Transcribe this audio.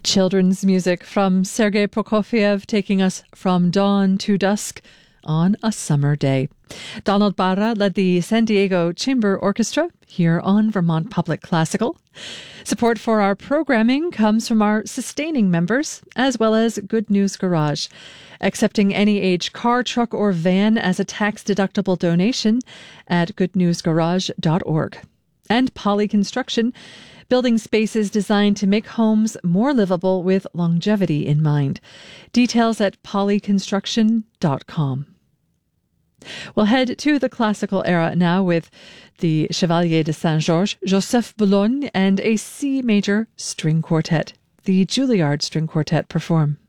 Children's music from Sergei Prokofiev taking us from dawn to dusk on a summer day. Donald Barra led the San Diego Chamber Orchestra here on Vermont Public Classical. Support for our programming comes from our sustaining members, as well as Good News Garage, accepting any age car, truck, or van as a tax-deductible donation at goodnewsgarage.org. And Poly Construction, building spaces designed to make homes more livable with longevity in mind. Details at polyconstruction.com. We'll head to the classical era now with the Chevalier de Saint-Georges, Joseph Boulogne, and a C major string quartet. The Juilliard String Quartet perform.